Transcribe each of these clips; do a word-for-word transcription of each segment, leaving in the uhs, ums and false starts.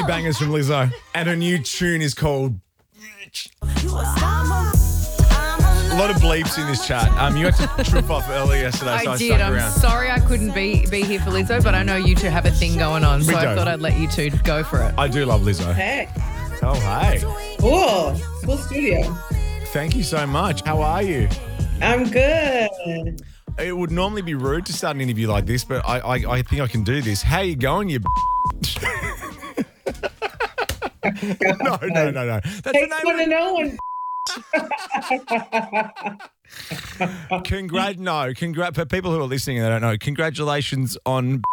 many bangers from Lizzo, and her new tune is called Bitch. A lot of bleeps in this chat. Um, you had to trip off early yesterday, so I, I did. stuck I'm around. sorry I couldn't be be here for Lizzo, but I know you two have a thing going on, so We I do. thought I'd let you two go for it. I do love Lizzo. Hey, Oh, hey. cool. Cool studio. Thank you so much. How are you? I'm good. It would normally be rude to start an interview like this, but I, I, I think I can do this. How you going, you b- No, no, no, no. That's the Takes name one of to know one. it. Congrat, no. Congrat, for people who are listening and they don't know, congratulations on.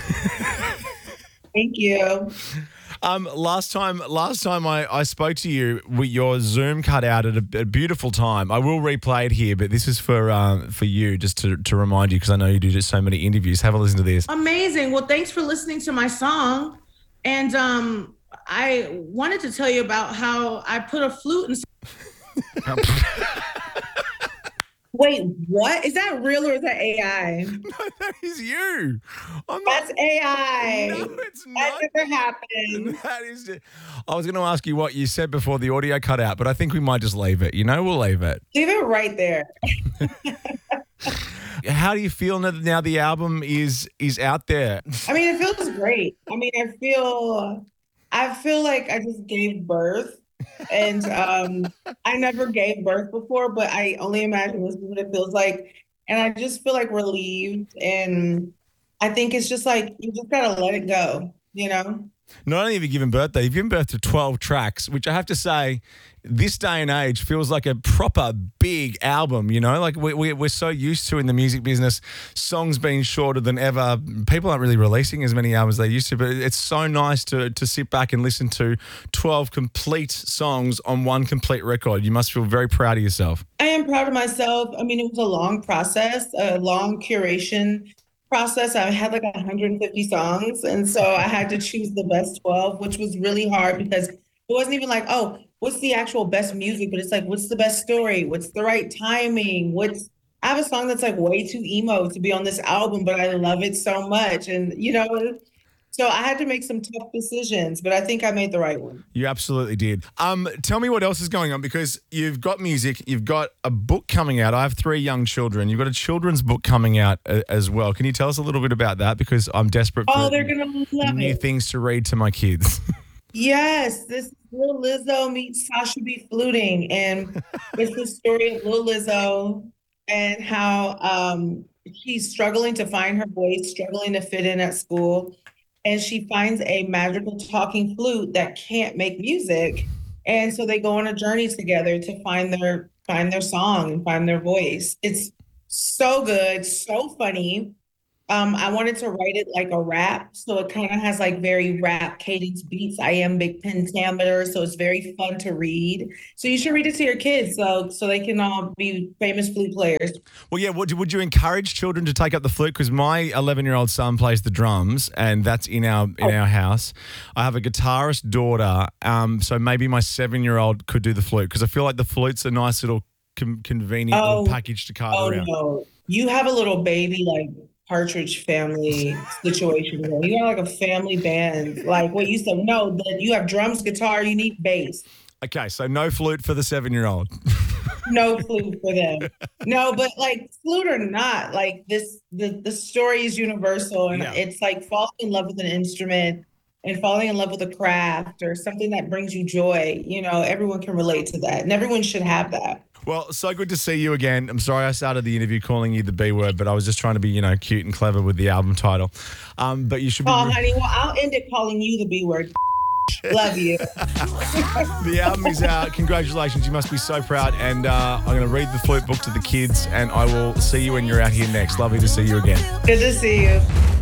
Thank you. Um, last time, last time I, I spoke to you, we, your Zoom cut out at a, a beautiful time. I will replay it here, but this is for um, for you, just to, to remind you, because I know you do just so many interviews. Have a listen to this. Amazing. Well, thanks for listening to my song. And um, I wanted to tell you about how I put a flute in. Wait, what? Is that real or is that A I? No, that is you. I'm not, That's A I. no, it's not. That never happened. That is. I was going to ask you what you said before the audio cut out, but I think we might just leave it. You know, we'll leave it. Leave it right there. How do you feel now that now the album is is out there? I mean, it feels great. I mean, I feel, I feel like I just gave birth, and um, I never gave birth before, but I only imagine this is what it feels like, and I just feel like relieved, and I think it's just like you just gotta let it go, you know. Not only have you given birth, though, you've given birth to twelve tracks, which I have to say, this day and age feels like a proper big album, you know? Like we, we, we're so used to in the music business, songs being shorter than ever. People aren't really releasing as many albums as they used to, but it's so nice to, to sit back and listen to twelve complete songs on one complete record. You must feel very proud of yourself. I am proud of myself. I mean, it was a long process, a long curation process. I had like one hundred fifty songs, and so I had to choose the best twelve, which was really hard because it wasn't even like, oh, what's the actual best music, but it's like, what's the best story? What's the right timing? What's I have a song that's like way too emo to be on this album, but I love it so much. And you know, so I had to make some tough decisions, but I think I made the right one. You absolutely did. Um, tell me what else is going on, because you've got music, you've got a book coming out. I have three young children. You've got a children's book coming out a- as well. Can you tell us a little bit about that? Because I'm desperate Oh, for they're gonna love new it. things to read to my kids. Yes, this is Lil Lizzo meets Sasha B. Fluting, and it's the story of Lil Lizzo and how um, she's struggling to find her voice, struggling to fit in at school, and she finds a magical talking flute that can't make music, and so they go on a journey together to find their find their song and find their voice. It's so good, so funny. Um, I wanted to write it like a rap, so it kind of has like very rap cadence beats, iambic pentameter, so it's very fun to read. So you should read it to your kids, so so they can all be famous flute players. Well, yeah, would you, would you encourage children to take up the flute? Because my eleven-year-old son plays the drums, and that's in our in our house. I have a guitarist daughter, um, so maybe my seven-year-old could do the flute, because I feel like the flute's a nice little com- convenient Oh, little package to cart Oh around. no, you have a little baby like Partridge Family situation. There. You got like a family band. Like what you said, no, that you have drums, guitar, you need bass. Okay, so no flute for the seven-year-old. No flute for them. No, but like flute or not, like this, the the story is universal, and Yeah. it's like falling in love with an instrument and falling in love with a craft or something that brings you joy. You know, everyone can relate to that, and everyone should have that. Well, so good to see you again. I'm sorry I started the interview calling you the B word, but I was just trying to be, you know, cute and clever with the album title. Um, but you should be. Oh, honey, well, I'll end it calling you the B word. Love you. The album is out. Congratulations. You must be so proud. And uh, I'm going to read the flute book to the kids, and I will see you when you're out here next. Lovely to see you again. Good to see you.